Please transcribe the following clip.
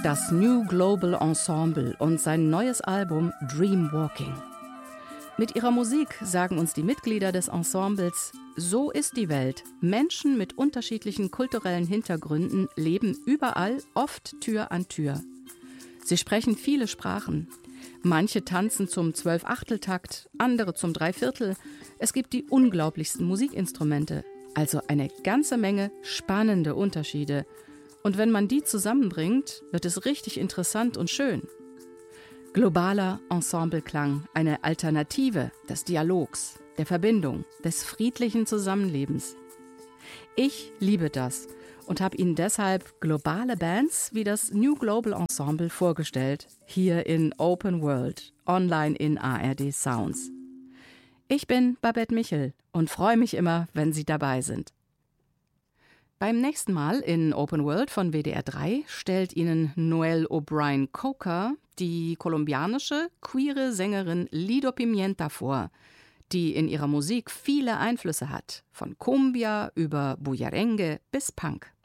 Das New Global Ensemble und sein neues Album Dreamwalking. Mit ihrer Musik sagen uns die Mitglieder des Ensembles: So ist die Welt. Menschen mit unterschiedlichen kulturellen Hintergründen leben überall, oft Tür an Tür. Sie sprechen viele Sprachen. Manche tanzen zum 12/8-Takt, andere zum 3/4. Es gibt die unglaublichsten Musikinstrumente, also eine ganze Menge spannende Unterschiede. Und wenn man die zusammenbringt, wird es richtig interessant und schön. Globaler Ensembleklang, eine Alternative des Dialogs, der Verbindung, des friedlichen Zusammenlebens. Ich liebe das und habe Ihnen deshalb globale Bands wie das New Global Ensemble vorgestellt, hier in Open World, online in ARD Sounds. Ich bin Babette Michel und freue mich immer, wenn Sie dabei sind. Beim nächsten Mal in Open World von WDR 3 stellt Ihnen Noel O'Brien Coker die kolumbianische, queere Sängerin Lido Pimienta vor, die in ihrer Musik viele Einflüsse hat, von Cumbia über Bullerengue bis Punk.